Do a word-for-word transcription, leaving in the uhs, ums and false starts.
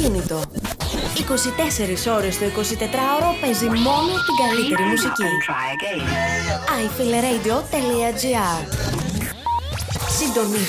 αυτοκίνητο. είκοσι τέσσερις ώρες το εικοσιτετράωρο παίζει μόνο την καλύτερη μουσική. άι φιλ ρέιντιο τελεία τζι άρ. Συντονίσου